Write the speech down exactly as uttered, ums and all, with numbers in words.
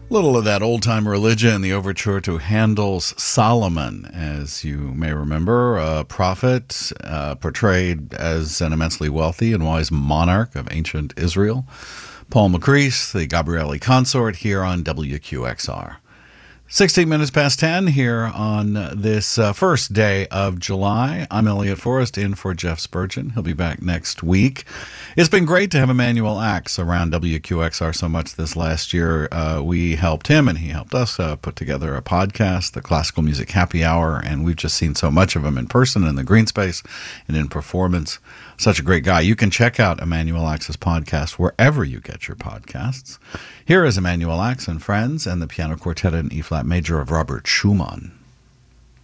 Little of that old-time religion in the overture to Handel's Solomon. As you may remember, a prophet uh, portrayed as an immensely wealthy and wise monarch of ancient Israel. Paul McCrease, the Gabrielli consort, here on W Q X R. sixteen minutes past ten here on this uh, first day of July. I'm Elliot Forrest, in for Jeff Spurgeon. He'll be back next week. It's been great to have Emmanuel Axe around W Q X R so much this last year. Uh, we helped him and he helped us uh, put together a podcast, the Classical Music Happy Hour, and we've just seen so much of him in person in the green space and in performance. Such a great guy. You can check out Emmanuel Axe's podcast wherever you get your podcasts. Here is Emmanuel Axe and Friends and the piano quartet in E-flat major of Robert Schumann.